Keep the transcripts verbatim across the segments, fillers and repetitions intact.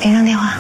林正电话。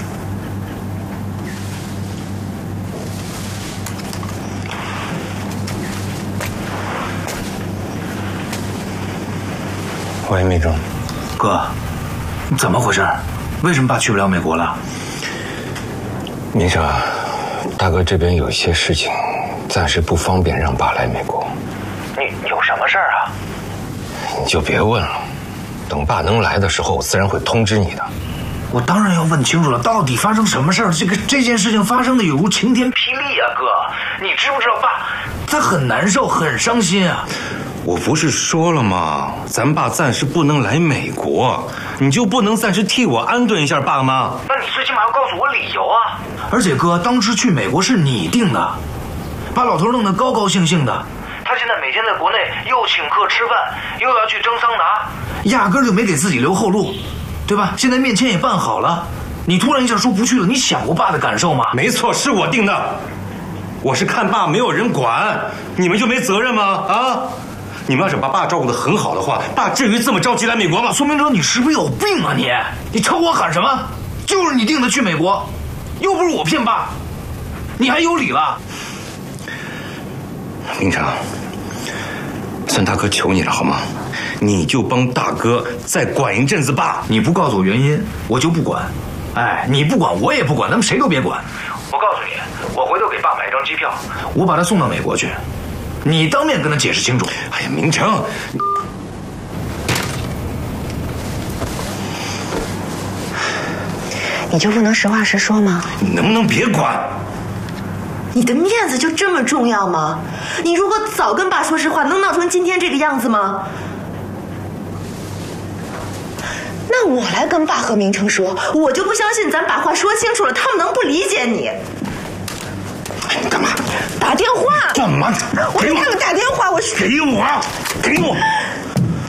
喂，明正。 哥，怎么回事？为什么爸去不了美国了？ 明正，大哥这边有一些事情，暂时不方便让爸来美国。 你有什么事儿啊？ 你就别问了，等爸能来的时候，我自然会通知你的。 我当然要问清楚了，到底发生什么事儿？这个这件事情发生的有如晴天霹雳啊，哥！你知不知道爸他很难受，很伤心啊。 我不是说了吗？咱爸暂时不能来美国，你就不能暂时替我安顿一下爸妈？ 那你最起码要告诉我理由啊！而且哥，当时去美国是你定的，把老头弄得高高兴兴的。他现在每天在国内又请客吃饭，又要去蒸桑拿，压根就没给自己留后路，对吧？现在面签也办好了，你突然一下说不去了，你想过爸的感受吗？ 没错，是我定的。我是看爸没有人管，你们就没责任吗？啊！你们要是把爸照顾得很好的话，爸至于这么着急来美国吗？ 苏明哲，你是不是有病啊你？你朝我喊什么？就是你定的去美国，又不是我骗爸，你还有理了？ 明成，算大哥求你了好吗？你就帮大哥再管一阵子爸。 你不告诉我原因，我就不管。哎，你不管，我也不管，咱们谁都别管。我告诉你，我回头给爸买一张机票，我把他送到美国去。你当面跟他解释清楚。 哎呀，明成， 你就不能实话实说吗？ 你能不能别管？ 你的面子就这么重要吗？你如果早跟爸说实话，能闹成今天这个样子吗？那我来跟爸和明成说，我就不相信咱把话说清楚了，他们能不理解你？ 你干嘛？ 打电话。 干嘛？ 我给他们打电话，我给我，给我。